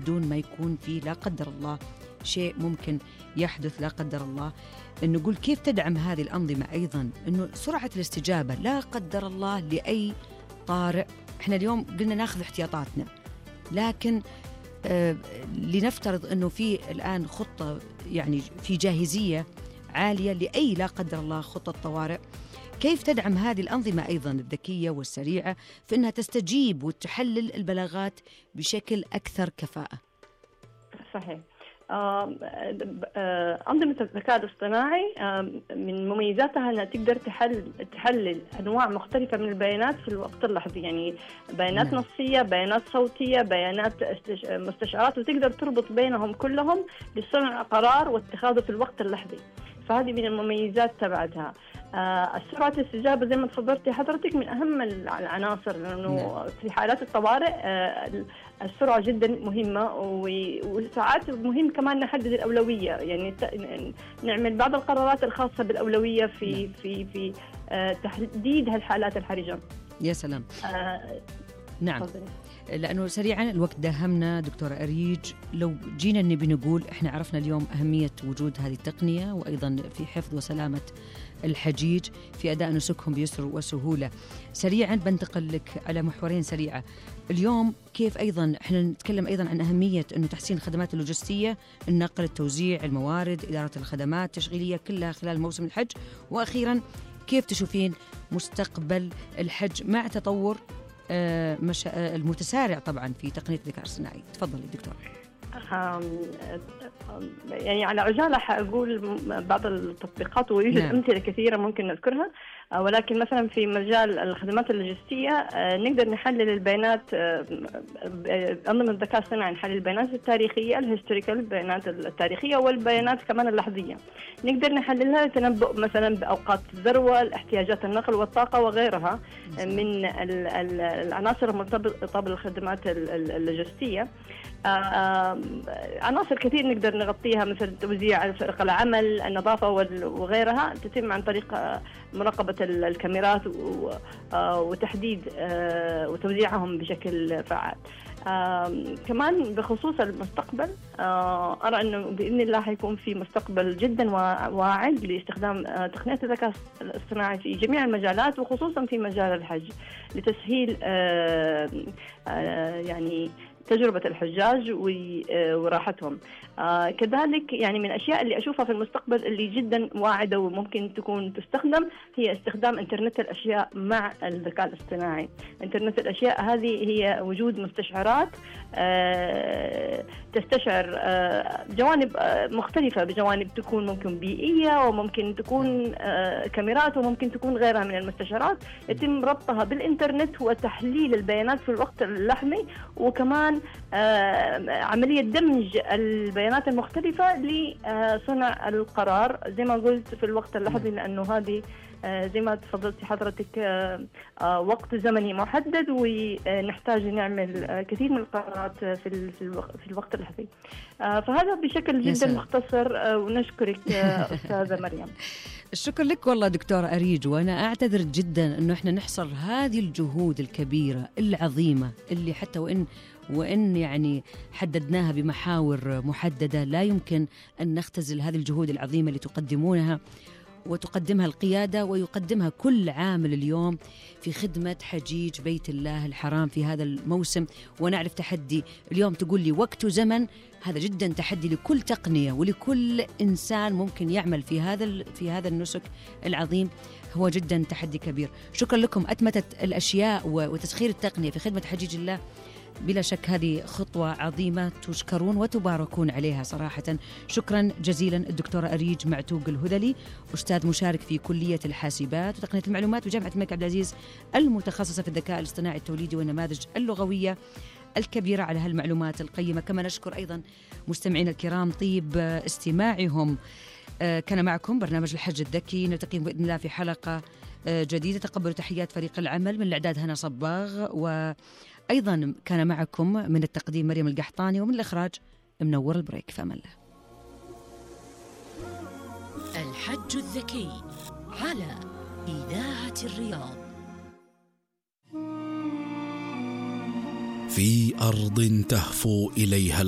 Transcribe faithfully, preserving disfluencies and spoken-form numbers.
بدون ما يكون فيه لا قدر الله شيء ممكن يحدث لا قدر الله. نقول كيف تدعم هذه الأنظمة أيضا أنه سرعة الاستجابة لا قدر الله لأي طارئ. إحنا اليوم قلنا ناخذ احتياطاتنا، لكن آه لنفترض أنه في الآن خطة، يعني في جاهزية عالية لأي لا قدر الله خطة طوارئ. كيف تدعم هذه الأنظمة أيضا الذكية والسريعة في أنها تستجيب وتحلل البلاغات بشكل أكثر كفاءة؟ صحيح. أنظمة الذكاء الاصطناعي من مميزاتها أنها تقدر تحل تحلل أنواع مختلفة من البيانات في الوقت اللحظي، يعني بيانات نعم. نصية، بيانات صوتية، بيانات مستشعرات، وتقدر تربط بينهم كلهم لصنع قرار واتخاذه في الوقت اللحظي. فهذه من المميزات تبعتها. آه سرعة الاستجابة زي ما تفضلتي حضرتك من أهم العناصر، لأنه في حالات الطوارئ آه السرعة جدا مهمة، وساعات مهم كمان نحدد الأولوية، يعني نعمل بعض القرارات الخاصة بالأولوية في في في آه تحديد هالحالات الحرجة. يا سلام. آه نعم فضلي. لأنه سريعا الوقت داهمنا دكتورة أريج، لو جينا نبي نقول إحنا عرفنا اليوم أهمية وجود هذه التقنية وأيضا في حفظ وسلامة الحجيج في أداء نسكهم بيسر وسهولة. سريعا بنتقل لك على محورين سريعة اليوم. كيف أيضا إحنا نتكلم أيضا عن أهمية أنه تحسين الخدمات اللوجستية، النقل، التوزيع، الموارد، إدارة الخدمات التشغيلية كلها خلال موسم الحج. وأخيرا كيف تشوفين مستقبل الحج مع تطور المتسارع طبعا في تقنية الذكاء الاصطناعي؟ تفضلي دكتور. يعني على عجالة حأقول بعض التطبيقات، ويوجد نعم. أمثلة كثيرة ممكن نذكرها، ولكن مثلا في مجال الخدمات اللوجستية نقدر نحلل البيانات، أنظمة الذكاء الاصطناعي نحلل البيانات التاريخية الهيستوريكال، البيانات التاريخية والبيانات كمان اللحظية، نقدر نحللها لتنبؤ مثلا بأوقات الذروة، احتياجات النقل والطاقة وغيرها من العناصر المرتبطة بالخدمات اللوجستية. عناصر كثير نقدر نغطيها مثل توزيع فرق العمل، النظافة وغيرها، تتم عن طريق مراقبة الكاميرات وتحديد وتوزيعهم بشكل فعال. كمان بخصوص المستقبل، أرى أنه بإذن الله حيكون في مستقبل جدا واعد لاستخدام تقنية الذكاء الاصطناعي في جميع المجالات، وخصوصا في مجال الحج لتسهيل يعني تجربة الحجاج وراحتهم. آه كذلك يعني من الأشياء اللي أشوفها في المستقبل اللي جدا واعدة وممكن تكون تستخدم هي استخدام إنترنت الأشياء مع الذكاء الاصطناعي. إنترنت الأشياء هذه هي وجود مستشعرات آه تستشعر آه جوانب آه مختلفة، بجوانب تكون ممكن بيئية وممكن تكون آه كاميرات وممكن تكون غيرها من المستشعرات، يتم ربطها بالإنترنت وتحليل البيانات في الوقت اللحظي، وكمان آه عملية دمج البيانات المختلفة لصنع القرار زي ما قلت في الوقت اللحظي، لأنه هذه آه زي ما تفضلتي حضرتك آه آه وقت زمني محدد، ونحتاج نعمل آه كثير من القرارات في في الوقت اللحظي. آه فهذا بشكل جدا مختصر، آه ونشكرك آه أستاذة مريم. الشكر لك والله دكتورة أريج، وأنا أعتذر جدا أنه إحنا نحصر هذه الجهود الكبيرة العظيمة اللي حتى وإن وإن يعني حددناها بمحاور محددة لا يمكن أن نختزل هذه الجهود العظيمة اللي تقدمونها وتقدمها القيادة ويقدمها كل عامل اليوم في خدمة حجيج بيت الله الحرام في هذا الموسم. ونعرف تحدي اليوم تقول لي وقت وزمن، هذا جدا تحدي لكل تقنية ولكل إنسان ممكن يعمل في هذا في هذا النسك العظيم، هو جدا تحدي كبير. شكرا لكم. أتمتت الأشياء وتسخير التقنية في خدمة حجيج الله بلا شك هذه خطوة عظيمة تشكرون وتباركون عليها صراحة. شكرا جزيلا الدكتورة أريج معتوق الهذلي، أستاذ مشارك في كلية الحاسبات وتقنية المعلومات وجامعة الملك عبد العزيز، المتخصصة في الذكاء الاصطناعي التوليدي والنماذج اللغوية الكبيرة، على هالمعلومات القيمة. كما نشكر أيضا مستمعين الكرام طيب استماعهم. كان معكم برنامج الحج الذكي، نلتقي بإذن الله في حلقة جديدة. تقبلوا تحيات فريق العمل، من الإعداد هنا صباغ، وأيضا كان معكم من التقديم مريم القحطاني، ومن الإخراج منور البريك. فأمان الله. الحج الذكي على إذاعة الرياض. في أرض تهفو إليها